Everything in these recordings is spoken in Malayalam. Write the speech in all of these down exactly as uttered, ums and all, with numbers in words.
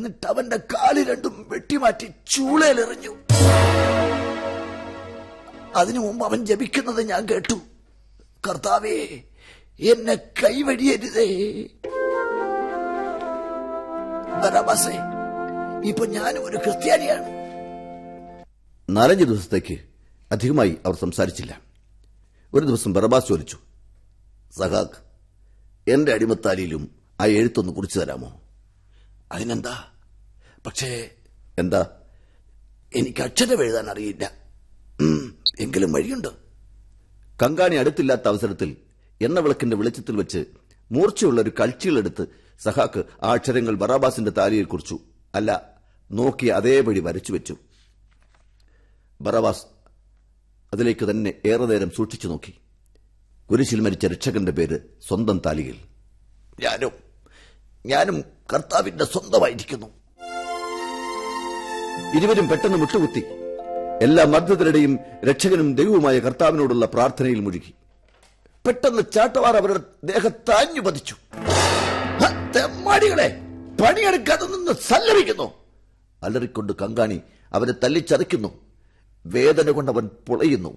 എന്നിട്ട് അവന്റെ കാല് രണ്ടും വെട്ടിമാറ്റി ചൂളയിലെറിഞ്ഞു. അതിനു മുമ്പ് അവൻ ജപിക്കുന്നത് ഞാൻ കേട്ടു, കർത്താവേ എന്നെ കൈവഴിയരുതേ. ബറാബാസേ, ഇപ്പൊ ഞാനും ഒരു ക്രിസ്ത്യാനിയാണ്. നാലഞ്ച് ദിവസത്തേക്ക് അധികമായി അവർ സംസാരിച്ചില്ല. ഒരു ദിവസം ബറബാസ് ചോദിച്ചു, സഹാക്ക്, എന്റെ അടിമത്താലിയിലും ആ എഴുത്തൊന്ന് കുറിച്ചു തരാമോ? അതിനെന്താ? പക്ഷേ എന്താ? എനിക്ക് അക്ഷരം എഴുതാൻ അറിയില്ല. എങ്കിലും വഴിയുണ്ട്. കങ്കാണി അടുത്തില്ലാത്ത അവസരത്തിൽ എണ്ണവിളക്കിന്റെ വെളിച്ചത്തിൽ വെച്ച് മൂർച്ചയുള്ള ഒരു കൾച്ചികളെടുത്ത് സഹാക്ക് ആ അക്ഷരങ്ങൾ ബറാബാസിന്റെ താലിയിൽ കുറിച്ചു. അല്ല, നോക്കി അതേപടി വരച്ചു വെച്ചു. ബറാബാസ് അതിലേക്ക് തന്നെ ഏറെ നേരം സൂക്ഷിച്ചു നോക്കി. കുരിശിൽ മരിച്ച രക്ഷകന്റെ പേര് സ്വന്തം താലിയിൽ. ഞാനും ഞാനും കർത്താവിന്റെ സ്വന്തമായിരിക്കുന്നു. ഇരുവരും പെട്ടെന്ന് മുട്ടുകുത്തി. എല്ലാ മർദ്ദത്തിനിടെയും രക്ഷകനും ദൈവവുമായ കർത്താവിനോടുള്ള പ്രാർത്ഥനയിൽ മുഴുകി. പെട്ടെന്ന് ചാട്ടവാർ അവരുടെ ദേഹത്താഞ്ഞു പതിച്ചു. തെമ്മാടികളെ, പണിയെടുക്കാതെ നിന്ന് സല്ലപിക്കുന്നു. അലറിക്കൊണ്ട് കങ്കാണി അവരെ തല്ലിച്ചതയ്ക്കുന്നു. വേദന കൊണ്ടവൻ പൊളയുന്നു.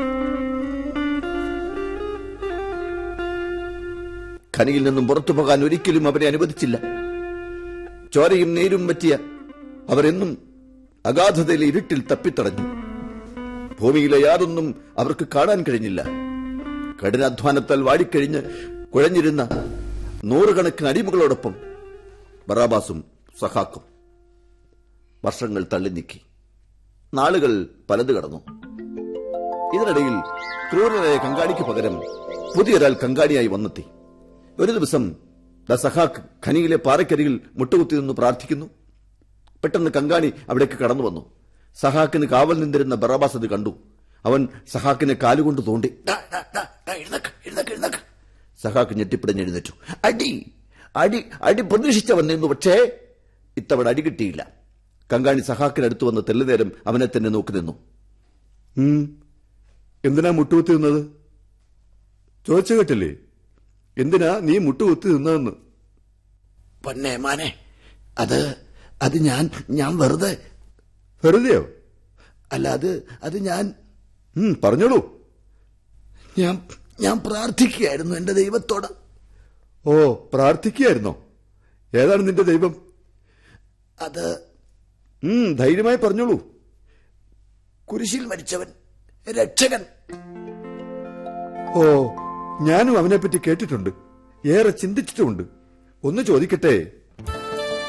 ഖനിയിൽ നിന്നും പുറത്തു പോകാൻ ഒരിക്കലും അവരെ അനുവദിച്ചില്ല. ചോരയും നീരും പറ്റിയ അവരെന്നും അഗാധതയിലെ ഇരുട്ടിൽ തപ്പിത്തടഞ്ഞു. ഭൂമിയിലെ യാതൊന്നും അവർക്ക് കാണാൻ കഴിഞ്ഞില്ല. കഠിനാധ്വാനത്താൽ വാടിക്കഴിഞ്ഞ് കുഴഞ്ഞിരുന്ന നൂറുകണക്കിന് അടിമകളോടൊപ്പം ബറാബാസും സഹാക്കും വർഷങ്ങൾ തള്ളി നീക്കി. നാളുകൾ പലത് കടന്നു. ഇതിനിടയിൽ ക്രൂരനായ കങ്കാണിക്ക് പകരം പുതിയൊരാൾ കങ്കാണിയായി വന്നെത്തി. ഒരു ദിവസം ദ സഹാക്ക് ഖനിയിലെ പാറക്കരികിൽ മുട്ടുകുത്തി നിന്ന് പ്രാർത്ഥിക്കുന്നു. പെട്ടെന്ന് കങ്കാണി അവിടേക്ക് കടന്നു വന്നു. സഹാക്കിന് കാവൽ നിന്നിരുന്ന ബറാബാസ് അത് കണ്ടു. അവൻ സഹാക്കിനെ കാലുകൊണ്ട് തോണ്ടി. സഹാക്ക് ഞെട്ടിപ്പിടഞ്ഞെഴുന്നേറ്റു. അടി അടി അടി പ്രതീക്ഷിച്ചവൻ നിന്നു. പക്ഷേ ഇത്തവണ അടി കിട്ടിയില്ല. കങ്കാണി സഹാക്കിനടുത്ത് വന്ന് തെല്ലുനേരം അവനെ തന്നെ നോക്കി നിന്നു. എന്തിനാ മുട്ടുകുത്തി നിന്നത്? ചോദിച്ചു കേട്ടില്ലേ, എന്തിനാ നീ മുട്ടുകുത്തി നിന്നതെന്ന്? പൊന്നേ മാനെ, അത് അത് ഞാൻ ഞാൻ വെറുതെ. വെറുതെയോ? അല്ല, അത് അത് ഞാൻ പറഞ്ഞോളൂ. ഞാൻ ഞാൻ പ്രാർത്ഥിക്കുകയായിരുന്നു എന്റെ ദൈവത്തോട്. ഓ, പ്രാർത്ഥിക്കുകയായിരുന്നോ? ഏതാണ് നിന്റെ ദൈവം? അത് ധൈര്യമായി പറഞ്ഞോളൂ. കുരിശിൽ മരിച്ചവൻ, രക്ഷകൻ. ഓ, ഞാനും അവനെപ്പറ്റി കേട്ടിട്ടുണ്ട്, ഏറെ ചിന്തിച്ചിട്ടുമുണ്ട്. ഒന്ന് ചോദിക്കട്ടെ,